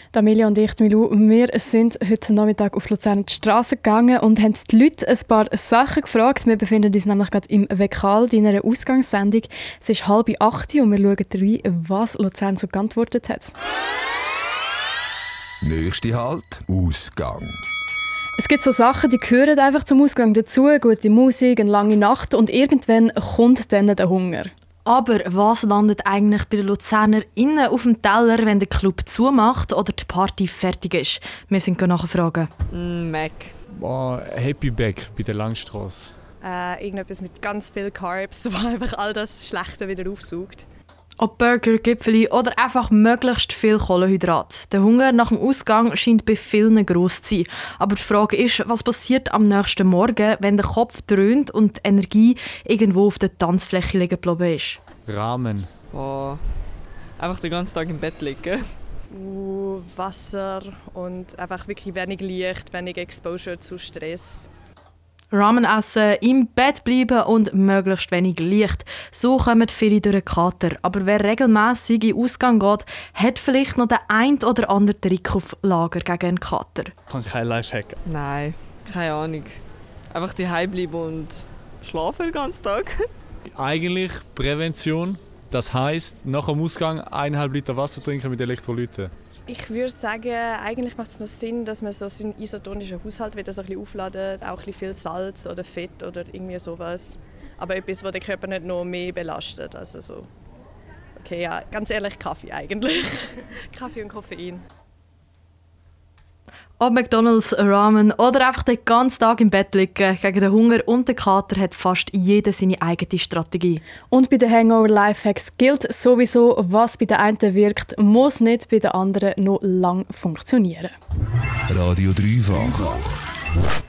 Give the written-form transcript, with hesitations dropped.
Amelia und ich, Milou, wir sind heute Nachmittag auf Luzern die Straße gegangen und haben die Leute ein paar Sachen gefragt. Wir befinden uns nämlich gerade im Vekal, deiner Ausgangssendung. Es ist 7:30 und wir schauen rein, was Luzern so geantwortet hat. Nächste Halt, Ausgang. Es gibt so Sachen, die gehören einfach zum Ausgang dazu. Gute Musik, eine lange Nacht und irgendwann kommt dann der Hunger. Aber was landet eigentlich bei den LuzernerInnen auf dem Teller, wenn der Club zumacht oder die Party fertig ist? Wir sind nachfragen. Mac. Happy Back bei der Langstrasse. Irgendetwas mit ganz viel Carbs, wo einfach all das Schlechte wieder aufsaugt. Ob Burger, Gipfeli oder einfach möglichst viel Kohlenhydrat. Der Hunger nach dem Ausgang scheint bei vielen gross zu sein. Aber die Frage ist, was passiert am nächsten Morgen, wenn der Kopf dröhnt und die Energie irgendwo auf der Tanzfläche liegen geblieben ist? Ramen. Einfach den ganzen Tag im Bett liegen. Wasser und einfach wirklich wenig Licht, wenig Exposure zu Stress. Ramen essen, im Bett bleiben und möglichst wenig Licht. So kommen viele durch den Kater. Aber wer regelmässig in den Ausgang geht, hat vielleicht noch den ein oder anderen Trick auf Lager gegen einen Kater. Ich habe keinen Lifehack. Nein, keine Ahnung. Einfach daheim bleiben und schlafen den ganzen Tag. Eigentlich Prävention. Das heisst, nach dem Ausgang 1,5 Liter Wasser trinken mit Elektrolyten. Ich würde sagen, eigentlich macht es noch Sinn, dass man so seinen isotonischen Haushalt wieder so ein bisschen aufladet, auch ein bisschen viel Salz oder Fett oder irgendwie sowas. Aber etwas, das den Körper nicht noch mehr belastet. Also so. Okay, ja, ganz ehrlich, Kaffee eigentlich. Kaffee und Koffein. Ob McDonald's, Ramen oder einfach den ganzen Tag im Bett liegen, gegen den Hunger und den Kater hat fast jeder seine eigene Strategie. Und bei den Hangover-Lifehacks gilt sowieso, was bei den einen wirkt, muss nicht bei den anderen noch lang funktionieren. Radio Dreifach.